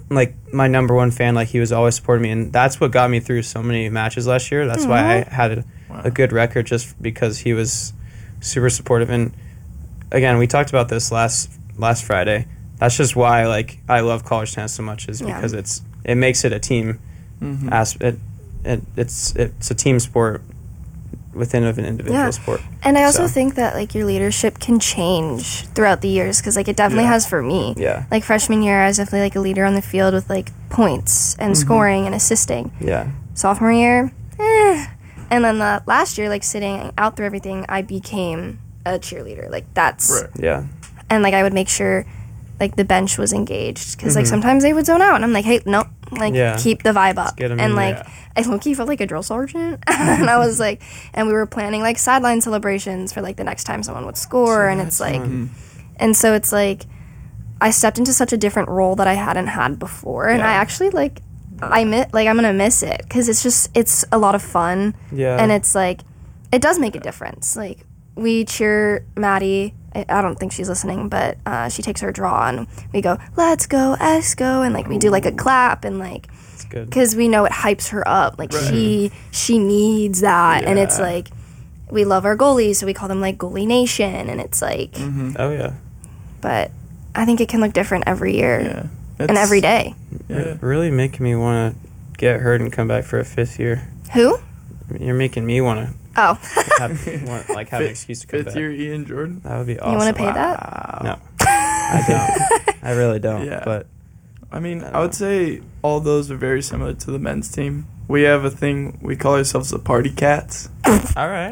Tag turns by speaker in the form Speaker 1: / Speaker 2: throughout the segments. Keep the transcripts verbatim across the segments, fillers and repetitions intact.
Speaker 1: like my number one fan. Like he was always supporting me, and that's what got me through so many matches last year. That's mm-hmm. why I had a, wow. a good record, just because he was super supportive. And again, we talked about this last last Friday. That's just why like I love college tennis so much, is because yeah. it's it makes it a team mm-hmm. aspect. It, it, it's it's a team sport within of an individual yeah. sport.
Speaker 2: And I also
Speaker 1: so.
Speaker 2: think that like your leadership can change throughout the years, because like it definitely
Speaker 1: yeah.
Speaker 2: has for me.
Speaker 1: Yeah.
Speaker 2: Like freshman year, I was definitely like a leader on the field with like points and mm-hmm. scoring and assisting.
Speaker 1: Yeah.
Speaker 2: Sophomore year, eh. And then the last year, like sitting out through everything, I became a cheerleader. Like that's
Speaker 3: right.
Speaker 1: yeah.
Speaker 2: And like I would make sure like the bench was engaged, because
Speaker 1: mm-hmm.
Speaker 2: like sometimes they would zone out, and I'm like, hey, nope, like
Speaker 1: yeah.
Speaker 2: keep the vibe up.
Speaker 1: And
Speaker 2: in, like
Speaker 1: yeah.
Speaker 2: I low-key felt like a drill sergeant. And I was like, and we were planning like sideline celebrations for like the next time someone would score. So and it's like fun. And so it's like I stepped into such a different role that I hadn't had before, and
Speaker 1: yeah.
Speaker 2: I actually like I miss like I'm gonna miss it, because it's just it's a lot of fun.
Speaker 1: Yeah.
Speaker 2: And it's like it does make a difference. Like we cheer Maddie. I, I don't think she's listening, but uh, she takes her draw, and we go, let's go, Esco, and like we do like a clap, and like because we know it hypes her up. Like right. she she needs that,
Speaker 1: yeah.
Speaker 2: and it's like we love our goalies, so we call them like Goalie Nation, and it's like
Speaker 1: mm-hmm. oh yeah.
Speaker 2: But I think it can look different every year
Speaker 3: yeah.
Speaker 2: and every day.
Speaker 1: Yeah. Really making me want to get hurt and come back for a fifth year.
Speaker 2: Who?
Speaker 1: You're making me want to.
Speaker 2: Oh.
Speaker 1: have, want, like have an excuse to come
Speaker 3: fifth
Speaker 1: back.
Speaker 3: Fifth year Ian Jordan.
Speaker 1: That would be awesome.
Speaker 2: You want to pay
Speaker 3: wow.
Speaker 2: that?
Speaker 1: No, I don't. I really don't.
Speaker 3: Yeah.
Speaker 1: But
Speaker 3: I mean,
Speaker 1: I,
Speaker 3: I would know. say all those are very similar to the men's team. We have a thing, we call ourselves the Party Cats.
Speaker 1: All right.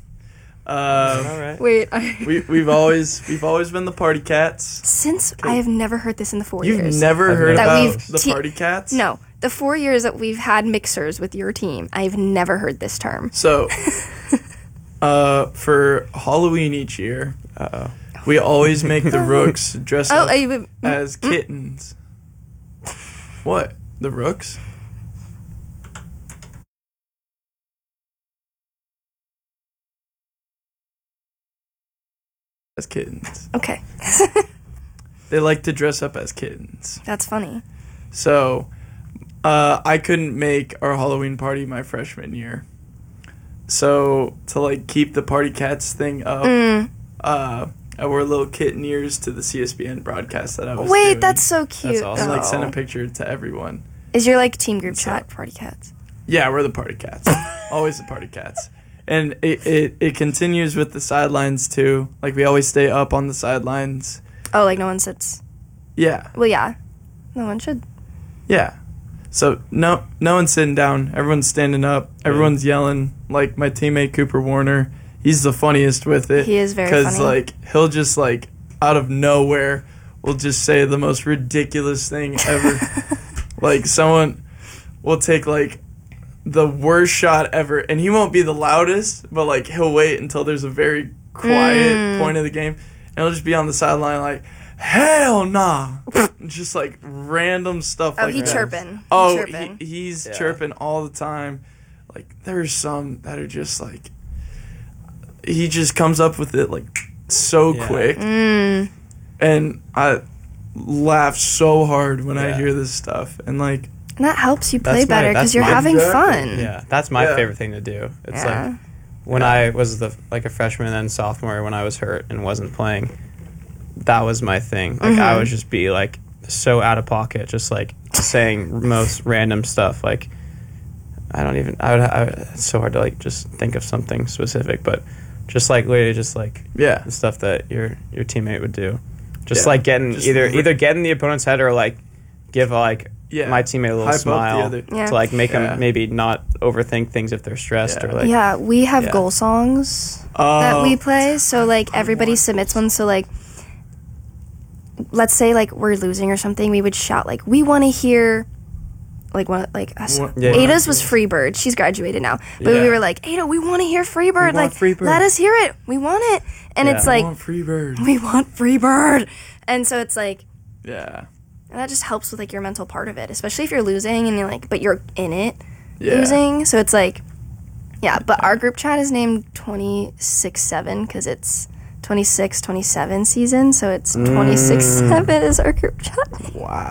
Speaker 3: Um,
Speaker 1: all right.
Speaker 2: Wait. I
Speaker 3: we we've always we've always been the Party Cats.
Speaker 2: Since I have never heard this in the four
Speaker 3: You've
Speaker 2: years.
Speaker 3: You've never
Speaker 1: I've
Speaker 3: heard
Speaker 1: never
Speaker 3: about
Speaker 2: we've
Speaker 3: the
Speaker 2: te-
Speaker 3: Party Cats?
Speaker 2: No. The four years that we've had mixers with your team, I've never heard this term.
Speaker 3: So, uh, for Halloween each year,
Speaker 1: uh-oh.
Speaker 3: we always make the Rooks dress
Speaker 2: oh,
Speaker 3: up
Speaker 2: I,
Speaker 3: as kittens. What? The Rooks? As kittens.
Speaker 2: Okay.
Speaker 3: They like to dress up as kittens.
Speaker 2: That's funny.
Speaker 3: So, uh, I couldn't make our Halloween party my freshman year. So, to, like, keep the Party Cats thing up,
Speaker 2: mm.
Speaker 3: uh, I wore little kitten ears to the C S B N broadcast that I was
Speaker 2: Wait,
Speaker 3: doing.
Speaker 2: that's so cute.
Speaker 1: That's awesome.
Speaker 3: And, like,
Speaker 2: though.
Speaker 3: sent a picture to everyone.
Speaker 2: Is your, like, team group
Speaker 3: So-
Speaker 2: chat Party Cats?
Speaker 3: Yeah, we're the Party Cats. Always the Party Cats. And it, it, it continues with the sidelines, too. Like, we always stay up on the sidelines.
Speaker 2: Oh, like no one sits.
Speaker 3: Yeah.
Speaker 2: Well, yeah. No one should.
Speaker 3: Yeah. So, no no one's sitting down. Everyone's standing up. Everyone's yelling. Like, my teammate, Cooper Warner, he's the funniest with it.
Speaker 2: He is very
Speaker 3: Because,
Speaker 2: funny.
Speaker 3: like, he'll just, like, out of nowhere, will just say the most ridiculous thing ever. Like, someone will take, like, the worst shot ever, and he won't be the loudest, but, like, he'll wait until there's a very quiet
Speaker 2: Mm.
Speaker 3: point of the game, and he'll just be on the sideline like, hell nah. Just, like, random stuff
Speaker 2: Oh,
Speaker 3: like
Speaker 2: he
Speaker 3: that.
Speaker 2: chirping. He
Speaker 3: Oh,
Speaker 2: chirping.
Speaker 3: He, he's
Speaker 1: Yeah.
Speaker 3: chirping all the time. Like, there's some that are just, like, he just comes up with it, like, so
Speaker 1: Yeah.
Speaker 3: quick.
Speaker 2: Mm.
Speaker 3: And I laugh so hard when I
Speaker 1: Yeah.
Speaker 3: hear this stuff. And, like,
Speaker 2: And that helps you play
Speaker 1: That's my-
Speaker 2: better because
Speaker 1: that's
Speaker 2: you're
Speaker 1: my-
Speaker 2: having
Speaker 3: Exactly.
Speaker 2: fun.
Speaker 1: Yeah, that's my
Speaker 3: Yeah.
Speaker 1: favorite thing to do. It's
Speaker 2: Yeah.
Speaker 1: like when
Speaker 3: Yeah.
Speaker 1: I was the like a freshman and then sophomore, when I was hurt and wasn't playing, that was my thing. Like I
Speaker 2: Mhm.
Speaker 1: would just be like so out of pocket, just like saying most random stuff. Like I don't even. I would. I would it's so hard to like just think of something specific, but just like literally just like
Speaker 3: yeah.
Speaker 1: the stuff that your your teammate would do. Just
Speaker 3: Yeah.
Speaker 1: like getting
Speaker 3: Just
Speaker 1: either
Speaker 3: re-
Speaker 1: either get in the opponent's head or like give like
Speaker 3: Yeah.
Speaker 1: my teammate a little
Speaker 3: Hype up the
Speaker 1: smile
Speaker 3: other-
Speaker 2: Yeah.
Speaker 1: to like make
Speaker 3: Yeah.
Speaker 1: them maybe not overthink things if they're stressed
Speaker 3: Yeah.
Speaker 1: or like
Speaker 2: Yeah, we have
Speaker 1: Yeah.
Speaker 2: goal songs
Speaker 3: Oh.
Speaker 2: that we play. So like everybody
Speaker 3: want
Speaker 2: submits one. So like, let's say like we're losing or something, we would shout like, "We want to hear." Like one, like us.
Speaker 3: What-
Speaker 1: Yeah.
Speaker 2: Ada's was Freebird. She's graduated now, but
Speaker 1: Yeah.
Speaker 2: we were like, Ada, we want to hear Freebird.
Speaker 1: want
Speaker 2: Like,
Speaker 1: Freebird.
Speaker 2: let us hear it. We want it. And
Speaker 1: Yeah.
Speaker 2: it's
Speaker 3: I
Speaker 2: like,
Speaker 3: want Freebird.
Speaker 2: we want Freebird. And so it's like,
Speaker 3: Yeah.
Speaker 2: and that just helps with like your mental part of it, especially if you're losing and you're like, but you're in it
Speaker 3: Yeah.
Speaker 2: losing. So it's like, yeah. But our group chat is named twenty-six seven because it's twenty-six twenty-seven season. So it's twenty-six seven is our group chat.
Speaker 3: Wow.